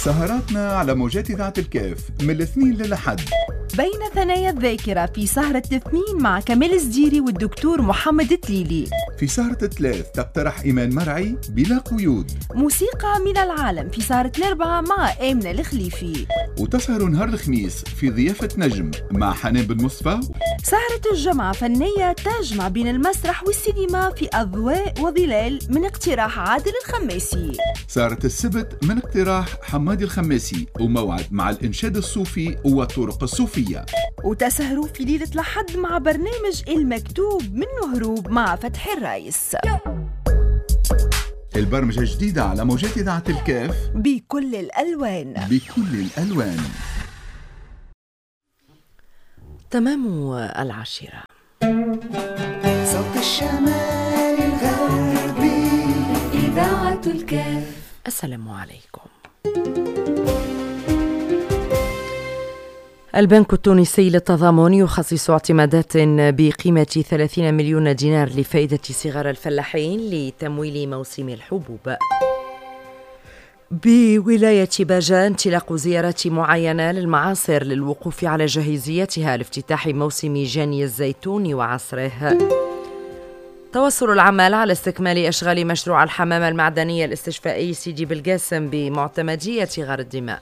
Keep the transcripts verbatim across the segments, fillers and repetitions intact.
سهراتنا على موجات إذاعة الكاف من الاثنين للأحد بين ثنايا الذاكرة في سهرة الاثنين مع كمال الزديري والدكتور محمد تليلي. في سهرة الثلاث تقترح إيمان مرعي بلا قيود. موسيقى من العالم في سهرة الأربعة مع آمنة الخليفي. وتسهر نهار الخميس في ضيافة نجم مع حنان بن مصطفى. سهرة الجمعة فنية تجمع بين المسرح والسينما في أضواء وظلال من اقتراح عادل الخماسي. سهرة السبت من اقتراح حمادي الخماسي وموعد مع الإنشاد الصوفي والطرق الصوفية. وتسهروا في ليلة الأحد مع برنامج المكتوب منه هروب مع فتح الرايس. البرمجة جديدة على موجات إذاعة الكاف بكل الألوان بكل الألوان. تمام العاشرة. صوت الشمال الغربي إذاعة الكاف. السلام عليكم. البنك التونسي للتضامن يخصص اعتمادات بقيمة ثلاثين مليون دينار لفائدة صغار الفلاحين لتمويل موسم الحبوب. بولاية باجة انطلاق زيارات معينة للمعاصر للوقوف على جاهزيتها لافتتاح موسم جني الزيتون وعصره. تواصل العمل على استكمال أشغال مشروع الحمام المعدني الاستشفائي سيدي بالقاسم بمعتمدية غار الدماء.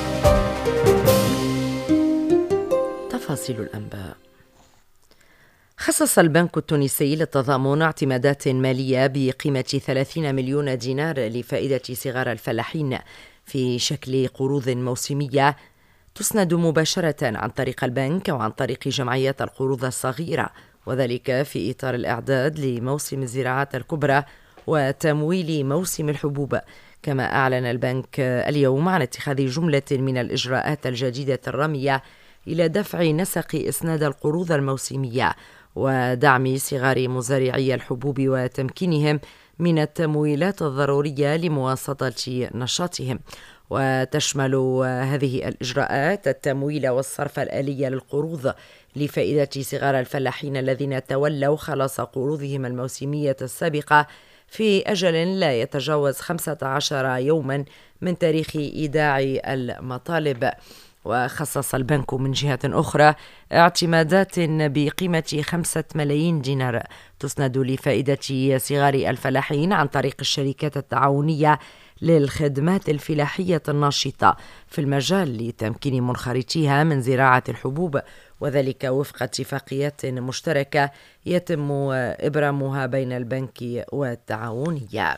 تفاصيل الأنباء. خصص البنك التونسي للتضامن اعتمادات مالية بقيمة ثلاثين مليون دينار لفائدة صغار الفلاحين في شكل قروض موسمية تسند مباشرة عن طريق البنك وعن طريق جمعيات القروض الصغيرة، وذلك في إطار الإعداد لموسم الزراعات الكبرى وتمويل موسم الحبوب. كما أعلن البنك اليوم عن اتخاذ جملة من الإجراءات الجديدة الرامية إلى دفع نسق إسناد القروض الموسمية ودعم صغار مزارعي الحبوب وتمكينهم من التمويلات الضرورية لمواصلة نشاطهم. وتشمل هذه الإجراءات التمويل والصرف الآلي للقروض لفائدة صغار الفلاحين الذين تولوا خلاص قروضهم الموسمية السابقة في أجل لا يتجاوز خمسة عشر يوما من تاريخ إيداع المطالب. وخصص البنك من جهة أخرى اعتمادات بقيمة خمسة ملايين دينار تسند لفائدة صغار الفلاحين عن طريق الشركات التعاونية للخدمات الفلاحية الناشطة في المجال لتمكين منخرطيها من زراعة الحبوب، وذلك وفق اتفاقيات مشتركة يتم إبرامها بين البنك والتعاونية.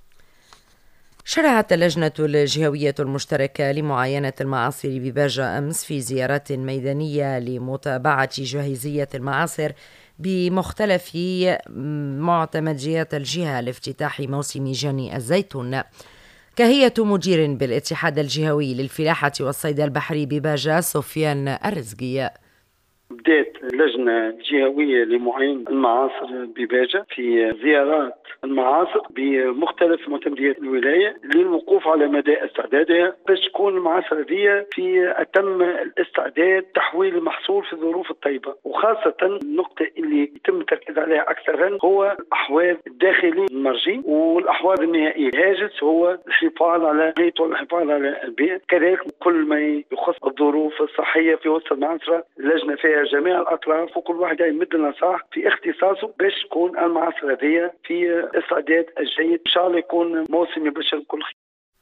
شرعت اللجنة الجهوية المشتركة لمعاينة المعاصر بباجة أمس في زيارات ميدانية لمتابعة جاهزية المعاصر بمختلف معتمديات الجهة لافتتاح موسم جني الزيتون. كهيئة مدير بالاتحاد الجهوي للفلاحة والصيد البحري بباجة سفيان الرزقي. بدأت اللجنة الجهوية لمعاينة المعاصر بباجة في زيارات المعاصر بمختلف معتمديات الولاية للوقوف على مدى استعدادها باش تكون المعاصر دي في أتم الاستعداد تحويل المحصول في الظروف الطيبة، وخاصة النقطة اللي يتم التركيز عليها أكثرا هو الأحواض الداخلي المرجي والأحواض النهائية. الهاجس هو الحفاظ على البيت والحفاظ على البيئة، كذلك كل ما يخص الظروف الصحية في وسط المعاصرة. اللجنة فيها جميع الأطراف وكل واحد يمد النصائح في اختصاصه باش تكون المعاصر هذه في استعداد الجيد، إن شاء الله يكون موسم يبشر كل خير.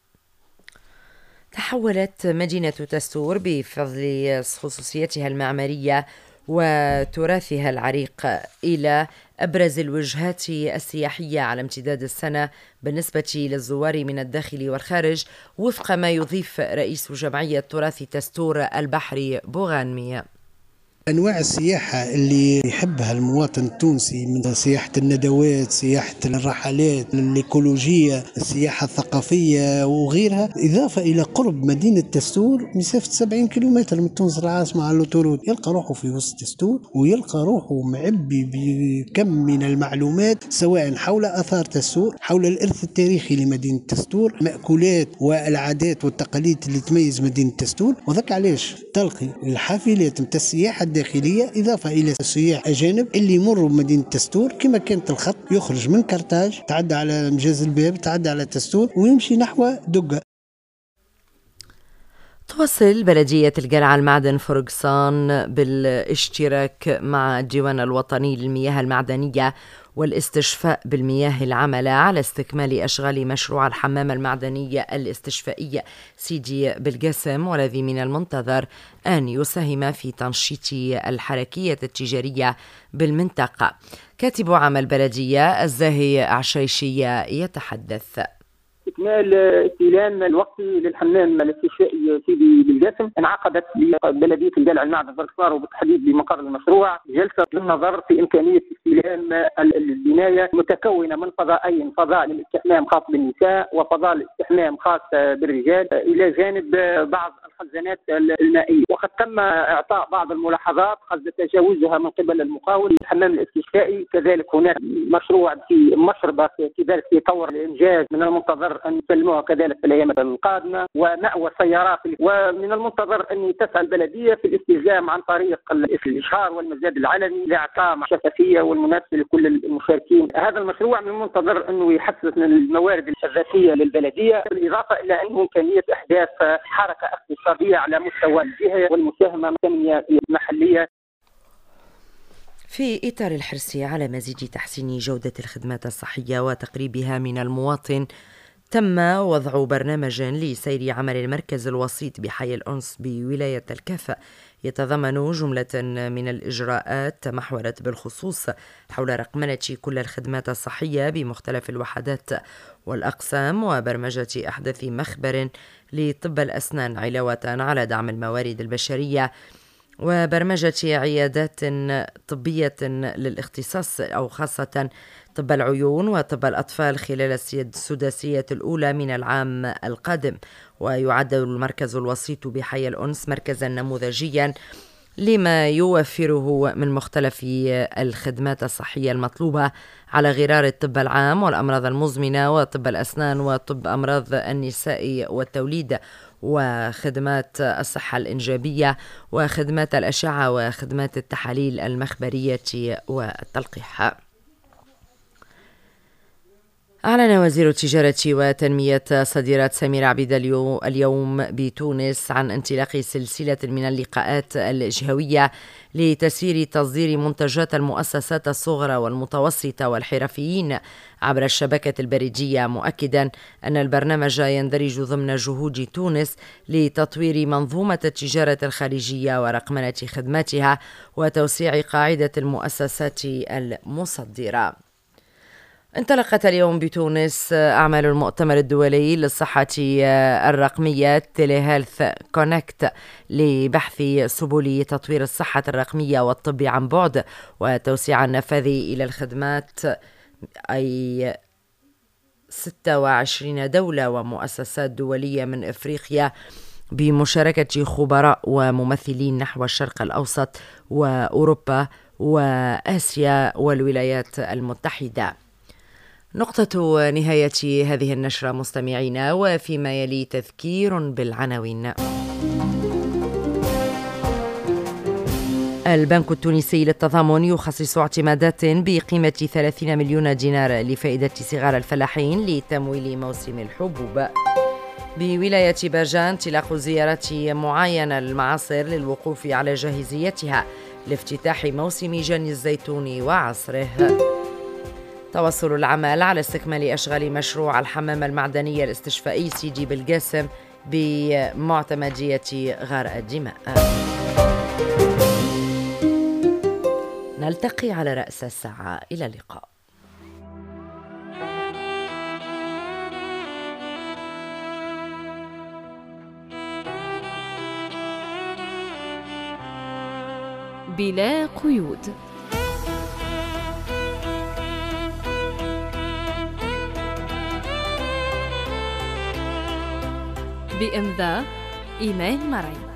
تحولت مدينة تستور بفضل خصوصيتها المعمارية وتراثها العريق إلى أبرز الوجهات السياحية على امتداد السنة بالنسبة للزوار من الداخل والخارج، وفق ما يضيف رئيس جمعية تراث تستور البحري بوغانمي. أنواع السياحة اللي يحبها المواطن التونسي من سياحة الندوات، سياحة الرحلات، الإيكولوجية، السياحة الثقافية وغيرها، إضافة إلى قرب مدينة تستور مسافة سبعين كيلومتر من تونس العاصمة على الأوتورود، يلقى روحه في وسط تستور ويلقى روحه معبي بكم من المعلومات سواء حول آثار تستور، حول الإرث التاريخي لمدينة تستور، مأكولات والعادات والتقاليد اللي تميز مدينة تستور. وذاك علاش تلقي الحافلات متاع السياحة الداخلية إضافة إلى السياح أجانب اللي يمروا بمدينة تستور كما كانت الخط يخرج من كرتاج تعدى على مجاز الباب تعدى على تستور ويمشي نحو دقة. تواصل بلدية القلعة المعدن فرقسان بالاشتراك مع الديوان الوطني للمياه المعدنية والاستشفاء بالمياه العاملة على استكمال أشغال مشروع الحمام المعدني الاستشفائي سيدي بالقاسم، والذي من المنتظر أن يساهم في تنشيط الحركية التجارية بالمنطقة. كاتب عام البلدية الزاهي عشيشية يتحدث: استكمال استلام الوقتي للحمام الاستشفائي سيدي بالقاسم انعقدت ببلديه القلعه المعدن فرقسان وبالتحديد بمقر المشروع جلسه للنظر في امكانيه استلام البنايه متكونه من فضائين، فضاء للاستحمام خاص بالنساء وفضاء للاستحمام خاص بالرجال، الى جانب بعض الخزانات المائيه. وقد تم اعطاء بعض الملاحظات قصد تجاوزها من قبل المقاول. الحمام الاستشفائي كذلك هناك مشروع في مشربه كذلك في طور الانجاز، من المنتظر أن يسلموها كذلك في الأيام القادمة، ومأوى سيارات، ومن المنتظر أن تسعى البلدية في الاستلزام عن طريق الإشهار والمزاد العلني لإعطاء شفافية والمنافسة لكل المشاركين. هذا المشروع من المنتظر أنه يحسن من الموارد الذاتية للبلدية، بالإضافة إلى أنه إمكانية إحداث حركة اقتصادية على مستوى الجهة والمساهمة التنمية المحلية. في إطار الحرص على مزيد تحسين جودة الخدمات الصحية وتقريبها من المواطن، تم وضع برنامج لسير عمل المركز الوسيط بحي الأنس بولاية الكاف، يتضمن جملة من الإجراءات تمحورت بالخصوص حول رقمنة كل الخدمات الصحية بمختلف الوحدات والأقسام، وبرمجة أحدث مخبر لطب الأسنان علاوة على دعم الموارد البشرية، وبرمجة عيادات طبية للاختصاص أو خاصة طب العيون وطب الأطفال خلال السداسية الأولى من العام القادم. ويعد المركز الوسيط بحي الأنس مركزا نموذجيا لما يوفره من مختلف الخدمات الصحية المطلوبة على غرار الطب العام والأمراض المزمنة وطب الأسنان وطب أمراض النساء والتوليد وخدمات الصحة الإنجابية وخدمات الأشعة وخدمات التحاليل المخبرية والتلقيح. أعلن وزير التجارة وتنمية صادرات سمير عبيد اليوم بتونس عن انطلاق سلسلة من اللقاءات الجهوية لتسيير تصدير منتجات المؤسسات الصغرى والمتوسطة والحرفيين عبر الشبكة البريدية، مؤكدا أن البرنامج يندرج ضمن جهود تونس لتطوير منظومة التجارة الخارجية ورقمنة خدماتها وتوسيع قاعدة المؤسسات المصدرة. انطلقت اليوم بتونس أعمال المؤتمر الدولي للصحة الرقمية تيليهيلث كونكت لبحث سبل تطوير الصحة الرقمية والطب عن بعد وتوسيع النفاذ إلى الخدمات، أي ستة وعشرين دولة ومؤسسات دولية من إفريقيا بمشاركة خبراء وممثلين نحو الشرق الأوسط وأوروبا وآسيا والولايات المتحدة. نقطة نهاية هذه النشرة مستمعينا، وفيما يلي تذكير بالعناوين. البنك التونسي للتضامن يخصص اعتمادات بقيمة ثلاثين مليون دينار لفائدة صغار الفلاحين لتمويل موسم الحبوب. بولاية باجة انطلاق زيارة معاينة المعاصر للوقوف على جاهزيتها لافتتاح موسم جني الزيتون وعصره. تواصل العمل على استكمال أشغال مشروع الحمام المعدني الاستشفائي سيدي بالقاسم بمعتمدية غار الدماء. نلتقي على رأس الساعة، إلى اللقاء. بلا قيود، بإمضاء إيمان مرعي.